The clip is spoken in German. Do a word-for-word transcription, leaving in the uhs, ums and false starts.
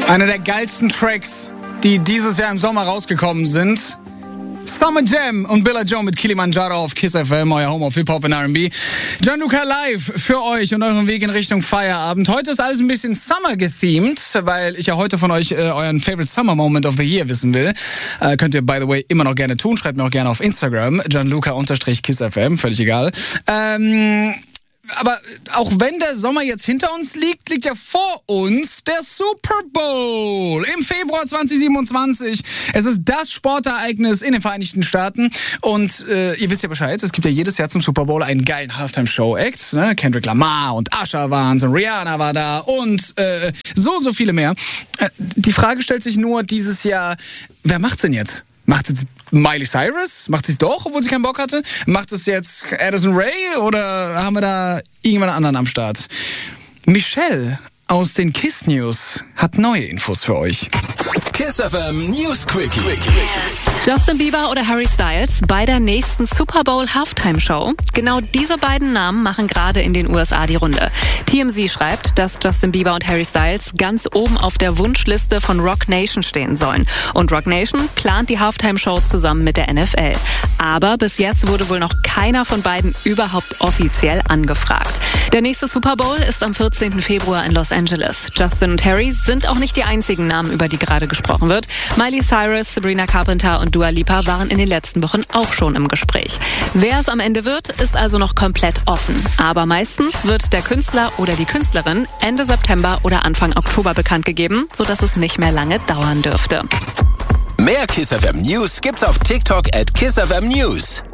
Einer der geilsten Tracks, die dieses Jahr im Sommer rausgekommen sind. Summer Jam und Billa Joe mit Kilimanjaro auf Kiss F M, euer Home of Hip-Hop und R and B. Gianluca live für euch und euren Weg in Richtung Feierabend. Heute ist alles ein bisschen Summer gethemed, weil ich ja heute von euch äh, euren Favorite Summer Moment of the Year wissen will. Äh, könnt ihr, by the way, immer noch gerne tun. Schreibt mir auch gerne auf Instagram, Gianluca-Kiss F M, völlig egal. Ähm... Aber auch wenn der Sommer jetzt hinter uns liegt, liegt ja vor uns der Super Bowl im Februar zwanzig siebenundzwanzig. Es ist das Sportereignis in den Vereinigten Staaten und äh, ihr wisst ja Bescheid, es gibt ja jedes Jahr zum Super Bowl einen geilen Halftime-Show-Act. Ne? Kendrick Lamar und Usher waren's und Rihanna war da und äh, so, so viele mehr. Äh, die Frage stellt sich nur dieses Jahr, wer macht's denn jetzt? Macht es Miley Cyrus? Macht sie es doch, obwohl sie keinen Bock hatte? Macht es jetzt Addison Rae oder haben wir da irgendjemand anderen am Start? Michelle aus den Kiss News hat neue Infos für euch. Kiss F M News Quickie. Justin Bieber oder Harry Styles bei der nächsten Super Bowl Halftime Show. Genau diese beiden Namen machen gerade in den U S A die Runde. T M Z schreibt, dass Justin Bieber und Harry Styles ganz oben auf der Wunschliste von Roc Nation stehen sollen. Und Roc Nation plant die Halftime Show zusammen mit der N F L. Aber bis jetzt wurde wohl noch keiner von beiden überhaupt offiziell angefragt. Der nächste Super Bowl ist am vierzehnten Februar in Los Angeles. Justin und Harry sind auch nicht die einzigen Namen, über die gerade gesprochen wird. Miley Cyrus, Sabrina Carpenter und Dua Lipa waren in den letzten Wochen auch schon im Gespräch. Wer es am Ende wird, ist also noch komplett offen. Aber meistens wird der Künstler oder die Künstlerin Ende September oder Anfang Oktober bekannt gegeben, sodass es nicht mehr lange dauern dürfte. Mehr Kiss F M News gibt's auf TikTok at Kiss F M News.